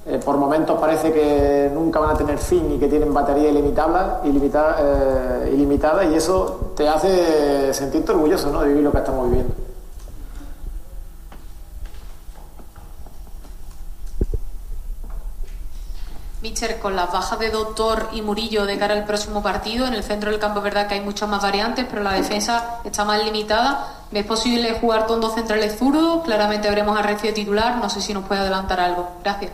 por momentos parece que nunca van a tener fin y que tienen batería ilimitada, y eso te hace sentirte orgulloso, ¿no?, de vivir lo que estamos viviendo. Míster, con las bajas de Doctor y Murillo de cara al próximo partido, en el centro del campo es verdad que hay muchas más variantes, pero la defensa está más limitada. ¿Es posible jugar con dos centrales zurdos? Claramente veremos a Recio titular, no sé si nos puede adelantar algo. Gracias.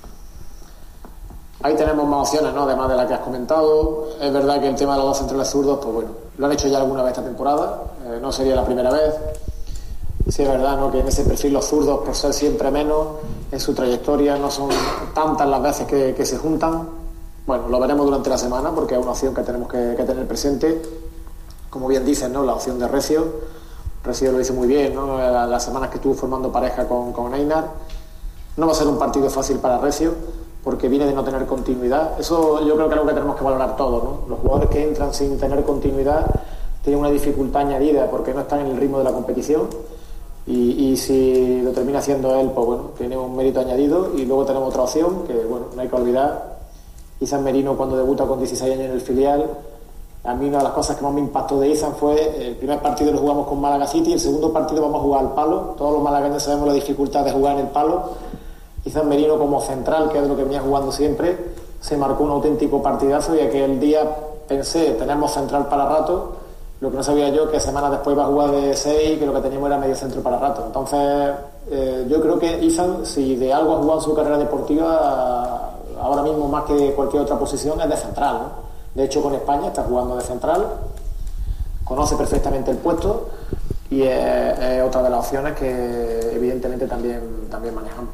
Ahí tenemos más opciones, ¿no?, además de la que has comentado. Es verdad que el tema de los dos centrales zurdos, pues bueno, lo han hecho ya alguna vez esta temporada, no sería la primera vez. Sí, es verdad, ¿no?, que en ese perfil los zurdos, por ser siempre menos en su trayectoria, no son tantas las veces que se juntan. Bueno, lo veremos durante la semana porque es una opción que tenemos que tener presente. Como bien dices, ¿no?, la opción de Recio lo hizo muy bien, ¿no?, las semanas que estuvo formando pareja con Einar. No va a ser un partido fácil para Recio porque viene de no tener continuidad. Eso yo creo que es algo que tenemos que valorar todos, ¿no? Los jugadores que entran sin tener continuidad tienen una dificultad añadida porque no están en el ritmo de la competición. Y si lo termina haciendo él, pues bueno, tiene un mérito añadido. Y luego tenemos otra opción que, bueno, no hay que olvidar. Izan Merino, cuando debuta con 16 años en el filial, a mí una de las cosas que más me impactó de Izan fue el primer partido lo jugamos con Málaga City, el segundo partido vamos a jugar al palo. Todos los malagueños sabemos la dificultad de jugar en el palo. Izan Merino, como central, que es lo que venía jugando siempre, se marcó un auténtico partidazo y aquel día pensé, tenemos central para rato. Lo que no sabía yo, que semanas después iba a jugar de 6, que lo que teníamos era medio centro para rato. Entonces, yo creo que Izan, si de algo ha jugado en su carrera deportiva, ahora mismo más que cualquier otra posición, es de central, ¿no? De hecho, con España está jugando de central, conoce perfectamente el puesto y es otra de las opciones que evidentemente también manejamos.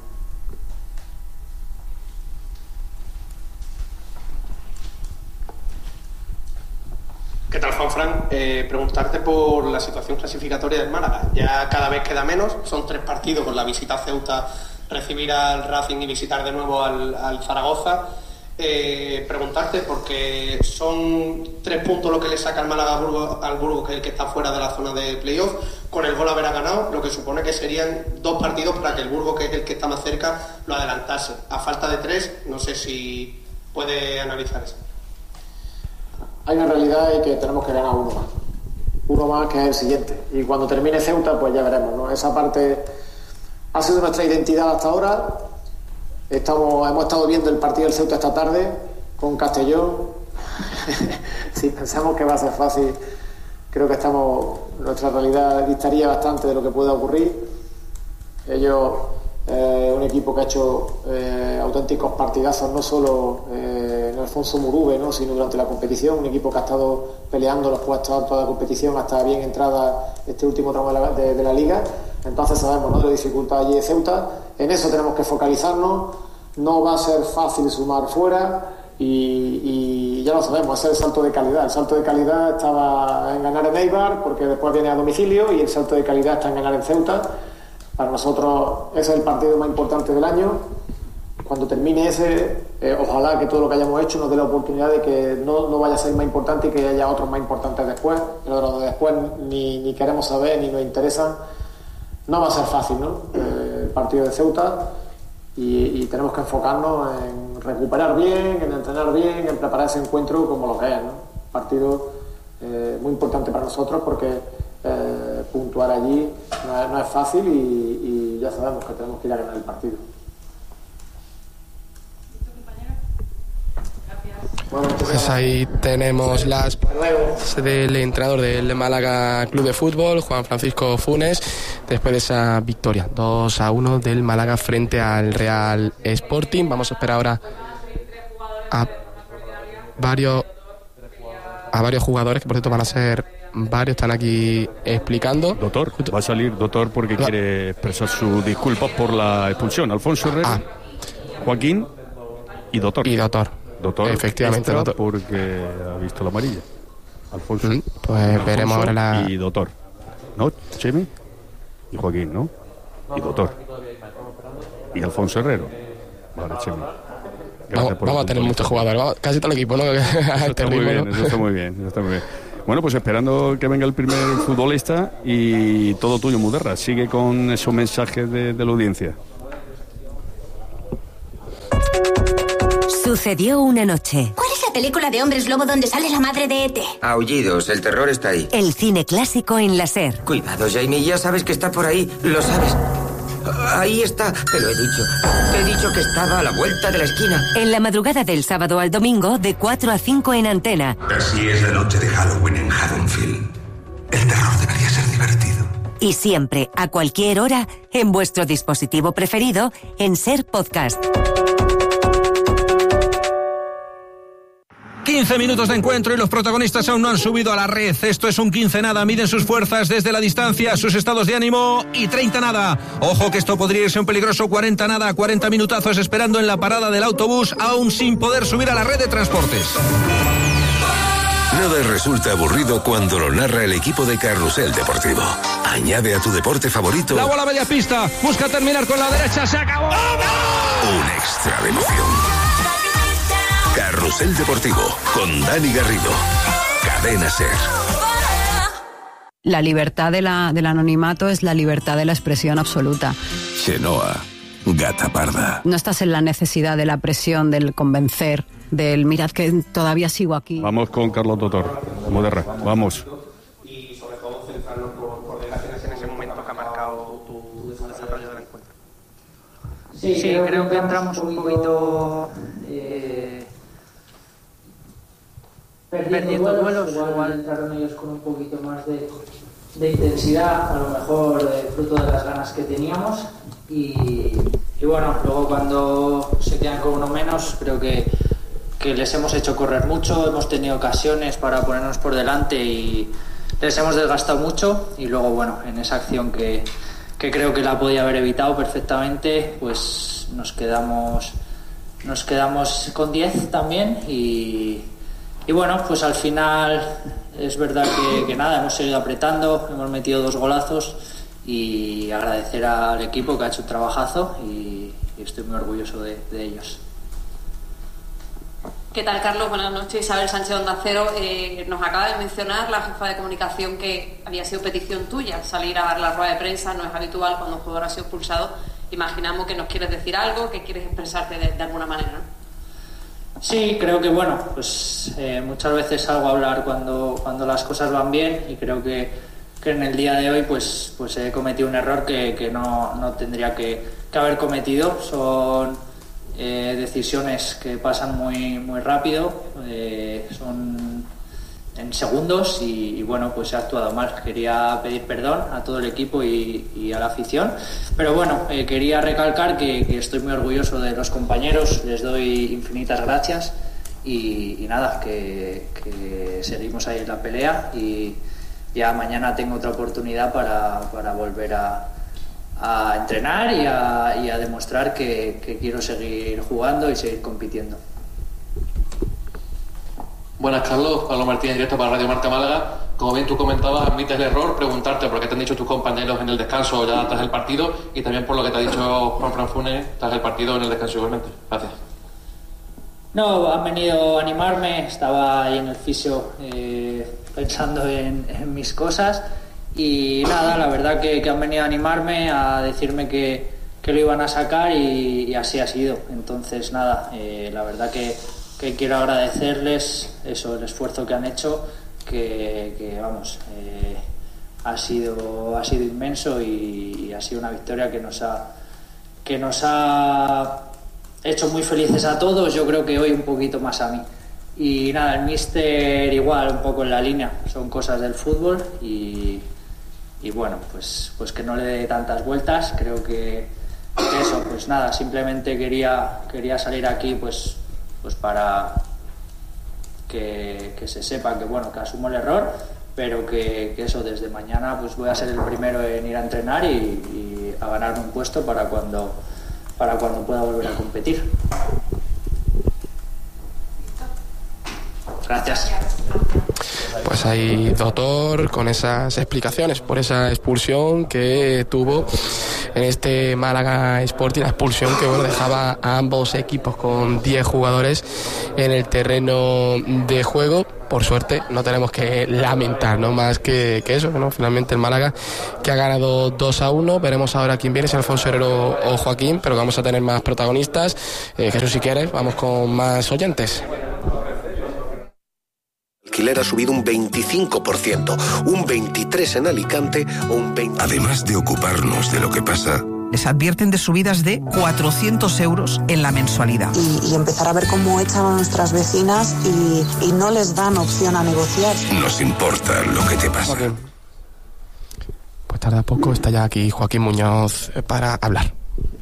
¿Qué tal, Juanfran? Preguntarte por la situación clasificatoria del Málaga. Ya cada vez queda menos, son 3 partidos con la visita a Ceuta, recibir al Racing y visitar de nuevo al Zaragoza. Preguntarte porque son 3 puntos lo que le saca el Málaga al Burgos, que es el que está fuera de la zona de playoff, con el gol haber ganado, lo que supone que serían 2 partidos para que el Burgos, que es el que está más cerca, lo adelantase. A falta de 3, no sé si puede analizar eso. Hay una realidad y que tenemos que ganar uno más que es el siguiente, y cuando termine Ceuta pues ya veremos, ¿no? Esa parte ha sido nuestra identidad hasta ahora. Hemos estado viendo el partido del Ceuta esta tarde con Castellón. Si pensamos que va a ser fácil, creo que nuestra realidad distaría bastante de lo que pueda ocurrir. Ellos, un equipo que ha hecho auténticos partidazos, no solo en Alfonso Murube, ¿no?, sino durante la competición, un equipo que ha estado peleando los puestos a toda la competición hasta bien entrada este último tramo de la liga. Entonces sabemos, ¿no?, de la dificultad allí de Ceuta. En eso tenemos que focalizarnos. No va a ser fácil sumar fuera y ya lo sabemos, ese es el salto de calidad. El salto de calidad estaba en ganar en Eibar, porque después viene a domicilio, y el salto de calidad está en ganar en Ceuta. Para nosotros ese es el partido más importante del año. Cuando termine ese, ojalá que todo lo que hayamos hecho nos dé la oportunidad de que no vaya a ser más importante y que haya otros más importantes después, pero los de después ni queremos saber ni nos interesan. No va a ser fácil, ¿no?, el partido de Ceuta, y tenemos que enfocarnos en recuperar bien, en entrenar bien, en preparar ese encuentro como lo que es, ¿no? Partido muy importante para nosotros porque puntuar allí no es fácil y ya sabemos que tenemos que ir a ganar el partido. Pues ahí tenemos las palabras del entrenador del Málaga Club de Fútbol, Juan Francisco Funes, después de esa victoria 2-1 del Málaga frente al Real Sporting. Vamos a esperar ahora a varios jugadores, que por cierto van a ser varios, están aquí explicando. Doctor, va a salir Doctor porque quiere expresar sus disculpas por la expulsión. Alfonso Herrera, Joaquín y Doctor. Doctor, efectivamente, Doctor, porque ha visto la amarilla. Alfonso. Pues veremos ahora y Doctor, ¿no? Chemi y Joaquín, ¿no? Y Doctor. Y Alfonso Herrero. Vale, Chemi. Vamos a tener muchos jugadores, casi todo el equipo, ¿no? Eso está muy bien. Bueno, pues esperando que venga el primer futbolista y todo tuyo, Muderra. Sigue con esos mensajes de la audiencia. Sucedió una noche. ¿Cuál es la película de hombres lobo donde sale la madre de E.T.? Aullidos, el terror está ahí. El cine clásico en la SER. Cuidado, Jamie, ya sabes que está por ahí, lo sabes. Ahí está, te lo he dicho. Te he dicho que estaba a la vuelta de la esquina. En la madrugada del sábado al domingo, de 4 a 5 en Antena. Así es la noche de Halloween en Haddonfield. El terror debería ser divertido. Y siempre, a cualquier hora, en vuestro dispositivo preferido, en SER Podcast. 15 minutos de encuentro y los protagonistas aún no han subido a la red. Esto es un 15 nada. Miden sus fuerzas desde la distancia, sus estados de ánimo y 30 nada. Ojo que esto podría irse un peligroso 40 nada. 40 minutazos esperando en la parada del autobús, aún sin poder subir a la red de transportes. Nada resulta aburrido cuando lo narra el equipo de Carrusel Deportivo. Añade a tu deporte favorito. La bola media pista. Busca terminar con la derecha. Se acabó. Un extra de emoción. Carrusel Deportivo, con Dani Garrido. Cadena SER. La libertad del anonimato es la libertad de la expresión absoluta. Chenoa, gata parda. No estás en la necesidad de la presión, del convencer, del mirad que todavía sigo aquí. Vamos con Carlos Dotor, Moderra, vamos. Y sobre todo centrarnos por delegaciones en ese momento que ha marcado tu desarrollo del encuentro. Sí, creo que entramos un poquito... perdiendo duelos, igual entraron ellos con un poquito más de intensidad, a lo mejor fruto de las ganas que teníamos y bueno, luego cuando se quedan con uno menos creo que les hemos hecho correr mucho, hemos tenido ocasiones para ponernos por delante y les hemos desgastado mucho y luego bueno, en esa acción que creo que la podía haber evitado perfectamente, pues nos quedamos con 10 también y bueno, pues al final es verdad que nada, hemos seguido apretando, hemos metido 2 golazos y agradecer al equipo que ha hecho un trabajazo y estoy muy orgulloso de ellos. ¿Qué tal, Carlos? Buenas noches. Isabel Sánchez, Onda Cero. Nos acaba de mencionar la jefa de comunicación que había sido petición tuya salir a dar la rueda de prensa. No es habitual cuando un jugador ha sido expulsado. Imaginamos que nos quieres decir algo, que quieres expresarte de alguna manera, ¿no? Sí, creo que bueno, pues muchas veces salgo a hablar cuando las cosas van bien y creo que en el día de hoy pues he cometido un error que no tendría que haber cometido. Son decisiones que pasan muy rápido, son en segundos y bueno, pues he actuado mal. Quería pedir perdón a todo el equipo y a la afición, pero bueno, quería recalcar que estoy muy orgulloso de los compañeros, les doy infinitas gracias y nada, que seguimos ahí en la pelea y ya mañana tengo otra oportunidad para volver a entrenar y a demostrar que quiero seguir jugando y seguir compitiendo. Buenas, Carlos. Pablo Martínez, directo para Radio Marca Málaga. Como bien tú comentabas, admites el error. Preguntarte por qué te han dicho tus compañeros en el descanso ya tras el partido y también por lo que te ha dicho Juan Funes tras el partido en el descanso igualmente. Gracias. No, han venido a animarme. Estaba ahí en el fisio pensando en mis cosas y nada, la verdad que han venido a animarme, a decirme que lo iban a sacar y así ha sido. Entonces nada, la verdad que quiero agradecerles eso, el esfuerzo que han hecho, que vamos, ha sido inmenso y ha sido una victoria que nos ha hecho muy felices a todos. Yo creo que hoy un poquito más a mí. Y nada, el míster igual, un poco en la línea, son cosas del fútbol y bueno, pues que no le dé tantas vueltas. Creo que eso, pues nada, simplemente quería salir aquí pues para que se sepa que bueno, que asumo el error, pero que eso, desde mañana pues voy a ser el primero en ir a entrenar y a ganarme un puesto para cuando pueda volver a competir. Gracias. Pues hay Dotor con esas explicaciones por esa expulsión que tuvo en este Málaga Sporting, la expulsión que bueno, dejaba a ambos equipos con 10 jugadores en el terreno de juego. por suerte no tenemos que lamentar, ¿no? Más que eso, ¿no? Finalmente el Málaga, que ha ganado 2-1. Veremos ahora quién viene, si Alfonso Herrero o Joaquín, pero vamos a tener más protagonistas. Jesús, si quieres, vamos con más oyentes. El alquiler ha subido un 25%, un 23% en Alicante, un 20%. Además de ocuparnos de lo que pasa, les advierten de subidas de 400 euros en la mensualidad. Y empezar a ver cómo echan a nuestras vecinas y no les dan opción a negociar. Nos importa lo que te pasa. Joaquín. Pues tarda poco, está ya aquí Joaquín Muñoz para hablar.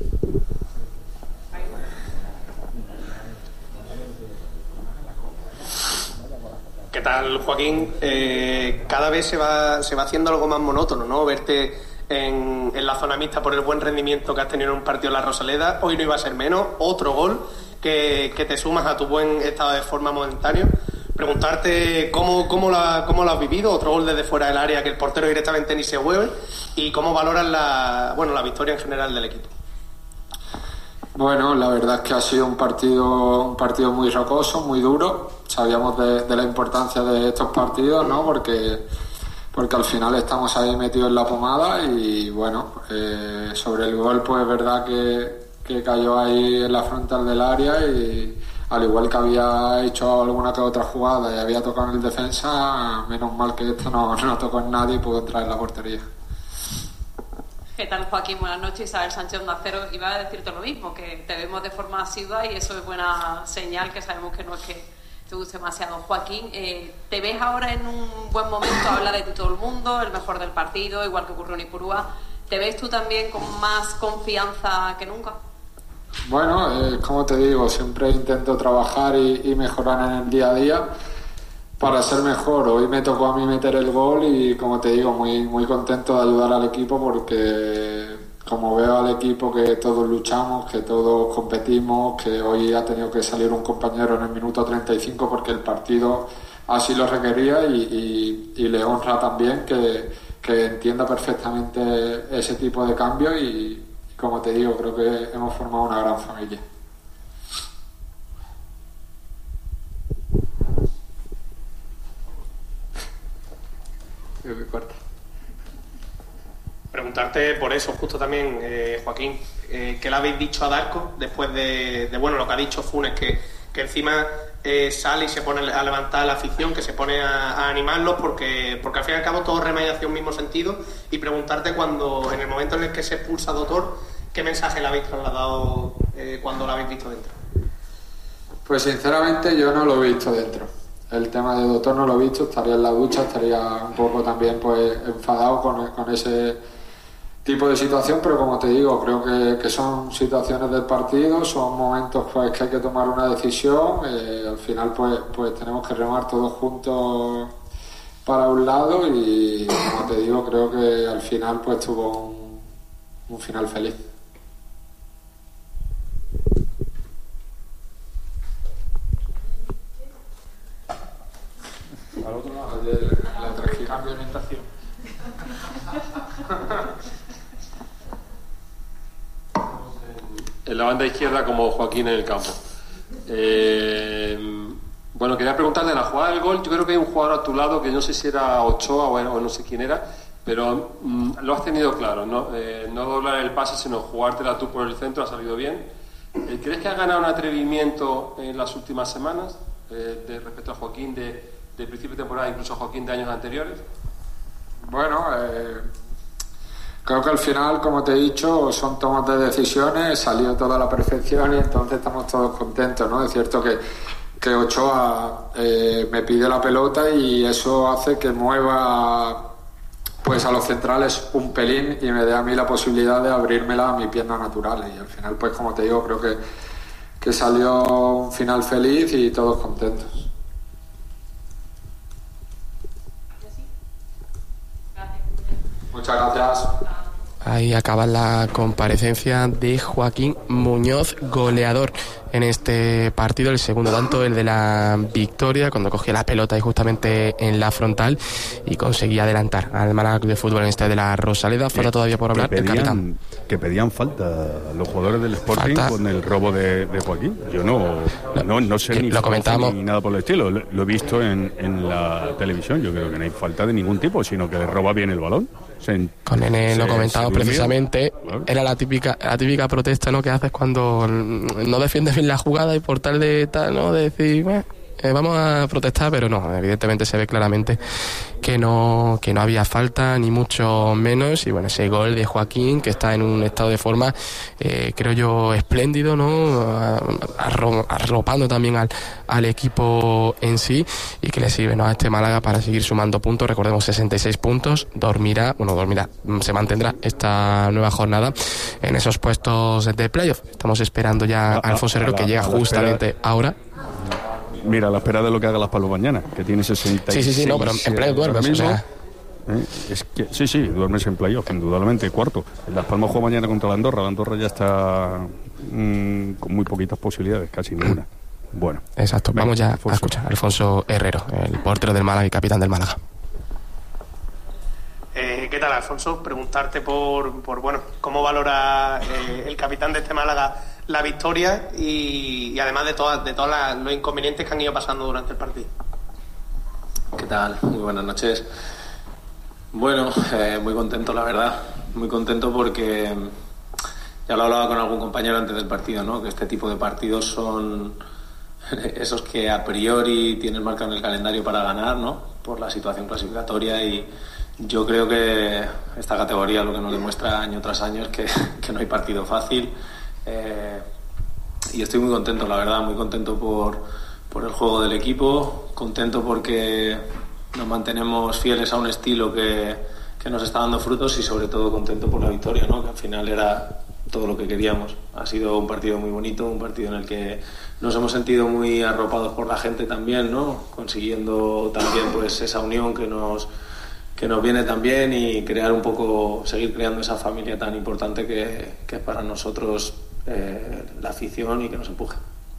¿Qué tal, Joaquín? Cada vez se va haciendo algo más monótono, ¿no? Verte en la zona mixta por el buen rendimiento que has tenido en un partido en la Rosaleda. Hoy no iba a ser menos, otro gol que te sumas a tu buen estado de forma momentáneo. Preguntarte cómo lo has vivido, otro gol desde fuera del área que el portero directamente ni se mueve, y cómo valoras la victoria en general del equipo. Bueno, la verdad es que ha sido un partido muy rocoso, muy duro. Sabíamos de la importancia de estos partidos, ¿no? Porque al final estamos ahí metidos en la pomada y bueno, sobre el gol pues es verdad que cayó ahí en la frontal del área y al igual que había hecho alguna que otra jugada y había tocado en el defensa, menos mal que esto no tocó en nadie y pudo entrar en la portería. ¿Qué tal, Joaquín? Buenas noches. Isabel Sánchez, Onda Cero. Iba a decirte lo mismo, que te vemos de forma asidua y eso es buena señal, que sabemos que no es que te guste demasiado. Joaquín, ¿te ves ahora en un buen momento? Habla de ti todo el mundo, el mejor del partido, igual que ocurrió en Ipurúa. ¿Te ves tú también con más confianza que nunca? Bueno, como te digo, siempre intento trabajar y mejorar en el día a día para ser mejor. Hoy me tocó a mí meter el gol y, como te digo, muy contento de ayudar al equipo porque como veo al equipo que todos luchamos, que todos competimos, que hoy ha tenido que salir un compañero en el minuto 35 porque el partido así lo requería y le honra también que entienda perfectamente ese tipo de cambio y, como te digo, creo que hemos formado una gran familia. Preguntarte por eso justo también, Joaquín, ¿qué le habéis dicho a Darko después de lo que ha dicho Funes, que encima sale y se pone a levantar la afición, que se pone a animarlos porque al fin y al cabo todo remaya hacia un mismo sentido? Y preguntarte cuando, en el momento en el que se expulsa a Dotor, ¿qué mensaje le habéis trasladado cuando lo habéis visto dentro? Pues sinceramente yo no lo he visto dentro. El tema de Dotor no lo he visto, estaría en la ducha, estaría un poco también pues enfadado con ese tipo de situación, pero como te digo, creo que son situaciones del partido, son momentos pues que hay que tomar una decisión, al final pues tenemos que remar todos juntos para un lado y, como te digo, creo que al final pues tuvo un final feliz. Al otro lado, la cambio de orientación. En la banda izquierda como Joaquín en el campo. Bueno, quería preguntarle, la jugada del gol, yo creo que hay un jugador a tu lado que no sé si era Ochoa o no sé quién era, pero lo has tenido claro, ¿no? No doblar el pase sino jugártela tú por el centro, ha salido bien. ¿Crees que has ganado un atrevimiento en las últimas semanas respecto a Joaquín de principio de temporada, incluso a Joaquín de años anteriores? Bueno, creo que al final, como te he dicho, son tomas de decisiones, salió toda la perfección y entonces estamos todos contentos, ¿no? Es cierto que Ochoa me pide la pelota y eso hace que mueva pues a los centrales un pelín y me dé a mí la posibilidad de abrírmela a mi pierna natural y al final, pues como te digo, creo que salió un final feliz y todos contentos. Muchas gracias. Ahí acaba la comparecencia de Joaquín Muñoz, goleador en este partido. El segundo tanto, el de la victoria, cuando cogía la pelota y justamente en la frontal y conseguía adelantar al Málaga Club de Fútbol en este de la Rosaleda. Falta todavía por hablar el capitán. Que pedían falta los jugadores del Sporting con el robo de Joaquín. Yo no sé ni, lo comentábamos, ni nada por el estilo. Lo he visto en la televisión. Yo creo que no hay falta de ningún tipo, sino que le roba bien el balón. Con Nene lo comentamos precisamente. Claro. Era la típica protesta, ¿no?, que haces cuando no defiendes bien la jugada y por tal de decir, vamos a protestar, pero no, evidentemente se ve claramente que no había falta, ni mucho menos. Y bueno, ese gol de Joaquín, que está en un estado de forma, creo yo, espléndido, ¿no?, arropando también al equipo en sí, y que le sirve, ¿no?, a este Málaga para seguir sumando puntos. Recordemos, 66 puntos, se mantendrá esta nueva jornada en esos puestos de playoff. Estamos esperando ya a Alfonso Herrero, que llega justamente ahora. Mira, a la espera de lo que haga Las Palmas mañana, que tiene 66. Sí, no, pero en playoff duermes, o sea. Es que sí, duermes en playoff, indudablemente, cuarto. Las Palmas juega mañana contra la Andorra ya está con muy poquitas posibilidades, casi ninguna. Bueno. Exacto, vamos ya a escuchar a Alfonso Herrero, el portero del Málaga y capitán del Málaga. ¿Qué tal, Alfonso? Preguntarte por cómo valora el capitán de este Málaga la victoria y además de todos los inconvenientes que han ido pasando durante el partido. ¿Qué tal? Muy buenas noches. Bueno, muy contento, la verdad. Muy contento porque ya lo hablaba con algún compañero antes del partido, ¿no?, que este tipo de partidos son esos que a priori tienes marcado en el calendario para ganar, ¿no?, por la situación clasificatoria. Y yo creo que esta categoría lo que nos demuestra año tras año es que no hay partido fácil. Y estoy muy contento, la verdad, muy contento por el juego del equipo, contento porque nos mantenemos fieles a un estilo que nos está dando frutos, y sobre todo contento por la victoria, ¿no?, que al final era todo lo que queríamos. Ha sido un partido muy bonito, un partido en el que nos hemos sentido muy arropados por la gente también, ¿no?, consiguiendo también pues esa unión que nos viene también, y crear un poco, seguir creando esa familia tan importante que es para nosotros la afición y que nos empuje.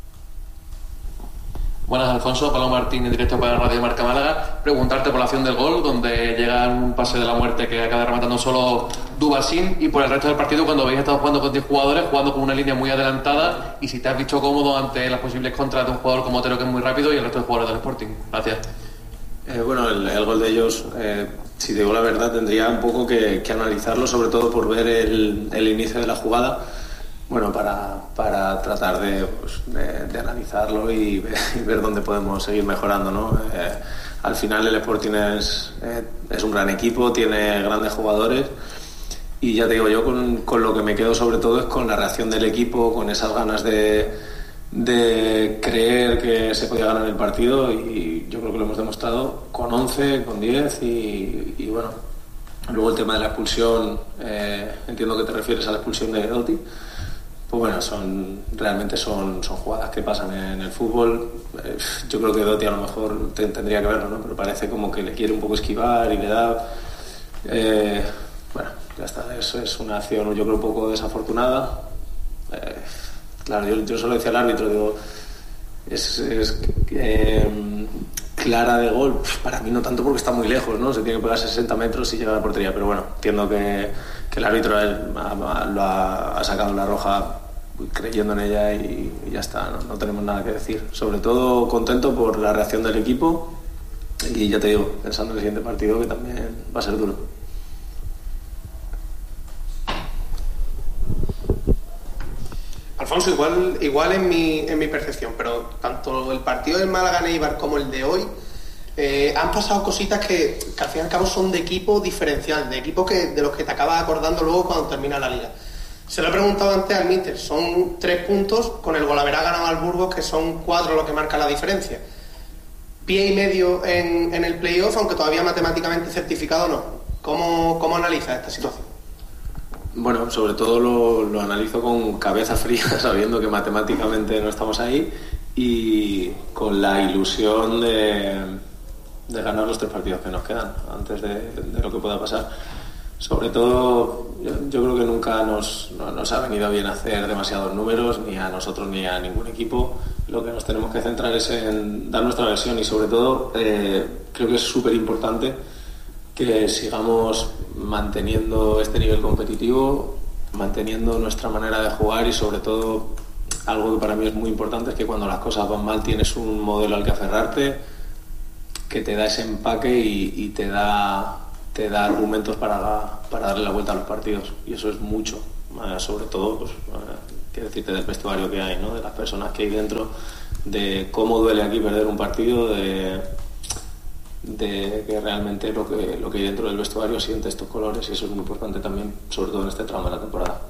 Buenas, Alfonso. Pablo Martín, en directo para Radio Marca Málaga. Preguntarte por la acción del gol, donde llega un pase de la muerte que acaba rematando solo Dubasin, y por el resto del partido, cuando habéis estado jugando con 10 jugadores, jugando con una línea muy adelantada, y si te has visto cómodo ante las posibles contras de un jugador como Otero, que es muy rápido, y el resto de jugadores del Sporting. Gracias. Bueno, el gol de ellos, si digo la verdad, tendría un poco que analizarlo, sobre todo por ver el inicio de la jugada. Bueno, para tratar de analizarlo y ver dónde podemos seguir mejorando, ¿no? Al final el Sporting es un gran equipo, tiene grandes jugadores, y ya te digo, yo con lo que me quedo sobre todo es con la reacción del equipo, con esas ganas de creer que se podía ganar el partido, y yo creo que lo hemos demostrado con 11, con 10 y bueno, luego el tema de la expulsión, entiendo que te refieres a la expulsión de Dotti. Pues bueno, realmente son jugadas que pasan en el fútbol. Yo creo que Dotti a lo mejor tendría que verlo, ¿no?, pero parece como que le quiere un poco esquivar y le da. Bueno, ya está, eso es una acción, yo creo, un poco desafortunada. Claro, yo solo decía al árbitro, digo, es clara de gol. Para mí no tanto, porque está muy lejos, ¿no? Se tiene que pegar 60 metros y llegar a la portería, pero bueno, entiendo que el árbitro ha sacado la roja creyendo en ella, y ya está, no tenemos nada que decir. Sobre todo contento por la reacción del equipo, y ya te digo, pensando en el siguiente partido, que también va a ser duro. Alfonso, igual en mi percepción, pero tanto el partido del Málaga-Eibar como el de hoy han pasado cositas que al fin y al cabo son de equipo diferencial, de equipo de los que te acabas acordando luego cuando termina la liga. Se lo he preguntado antes al míster, son 3 puntos, con el golaverá ganado al Burgos, que son 4 lo que marca la diferencia. Pie y medio en el playoff, aunque todavía matemáticamente certificado no. ¿Cómo analizas esta situación? Bueno, sobre todo lo analizo con cabeza fría, sabiendo que matemáticamente no estamos ahí, y con la ilusión de ganar los 3 partidos que nos quedan antes de lo que pueda pasar. Sobre todo, yo creo que nunca nos ha venido bien hacer demasiados números, ni a nosotros ni a ningún equipo. Lo que nos tenemos que centrar es en dar nuestra versión y sobre todo creo que es súper importante que sigamos manteniendo este nivel competitivo, manteniendo nuestra manera de jugar y sobre todo algo que para mí es muy importante es que cuando las cosas van mal tienes un modelo al que aferrarte que te da ese empaque y te da argumentos para darle la vuelta a los partidos y eso es mucho, sobre todo pues, quiero decirte del vestuario que hay, ¿no? De las personas que hay dentro, de cómo duele aquí perder un partido, de que realmente lo que hay dentro del vestuario siente estos colores y eso es muy importante también, sobre todo en este tramo de la temporada.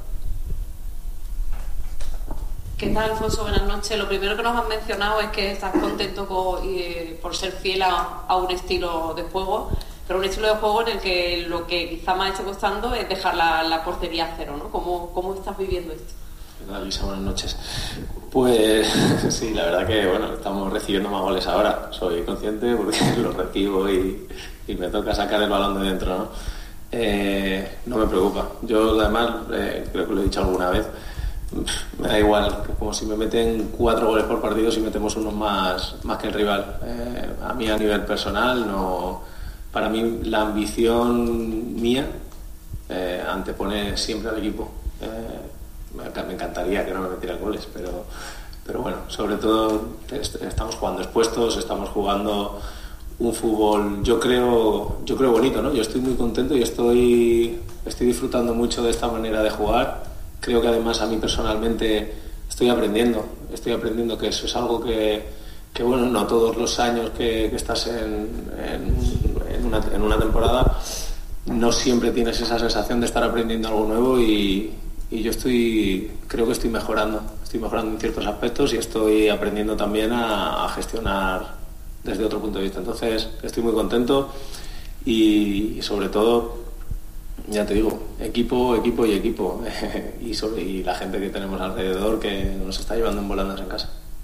¿Qué tal, Alfonso? Buenas noches. Lo primero que nos has mencionado es que estás contento por ser fiel a un estilo de juego, pero un estilo de juego en el que lo que quizá más esté costando es dejar la portería a cero, ¿no? ¿Cómo estás viviendo esto? Hola, Luisa, buenas noches. Pues sí, la verdad que bueno, estamos recibiendo más goles ahora. Soy consciente porque los recibo y me toca sacar el balón de dentro, ¿no? No me preocupa. Yo además, creo que lo he dicho alguna vez, me da igual, como si me meten 4 goles por partido si metemos unos más que el rival. A mí a nivel personal, no, para mí la ambición mía antepone siempre al equipo. Me encantaría que no me metieran goles, pero bueno, sobre todo estamos jugando expuestos, estamos jugando un fútbol, yo creo bonito, ¿no? Yo estoy muy contento y estoy disfrutando mucho de esta manera de jugar. Creo que además a mí personalmente estoy aprendiendo que eso es algo que bueno, no todos los años que estás en una temporada no siempre tienes esa sensación de estar aprendiendo algo nuevo y yo creo que estoy mejorando en ciertos aspectos y estoy aprendiendo también a gestionar desde otro punto de vista. Entonces estoy muy contento y sobre todo, ya te digo, equipo y la gente que tenemos alrededor que nos está llevando en volandas en casa.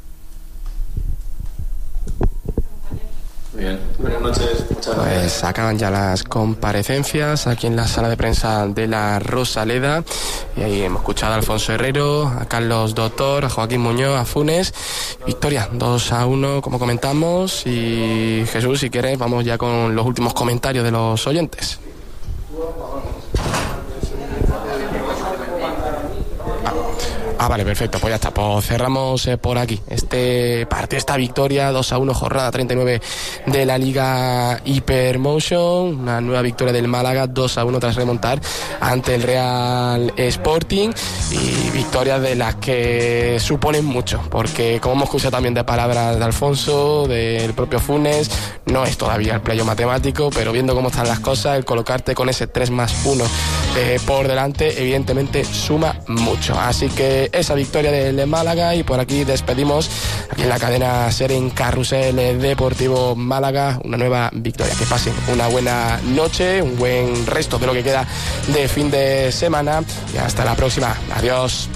Muy bien, buenas noches, muchas gracias. Pues acaban ya las comparecencias aquí en la sala de prensa de la Rosaleda y ahí hemos escuchado a Alfonso Herrero, a Carlos Doctor, a Joaquín Muñoz, a Funes. Victoria 2-1 como comentamos y Jesús, si quieres vamos ya con los últimos comentarios de los oyentes. Vale, perfecto, pues ya está, pues cerramos por aquí este partido, esta victoria 2-1, jornada 39 de la Liga Hypermotion, una nueva victoria del Málaga 2-1 tras remontar ante el Real Sporting y victorias de las que suponen mucho, porque como hemos escuchado también de palabras de Alfonso, del propio Funes, no es todavía el playo matemático, pero viendo cómo están las cosas, el colocarte con ese 3+1 por delante evidentemente suma mucho, así que esa victoria del Málaga y por aquí despedimos aquí en la cadena SER en Carrusel Deportivo Málaga una nueva victoria. Que pasen una buena noche, un buen resto de lo que queda de fin de semana y hasta la próxima. Adiós.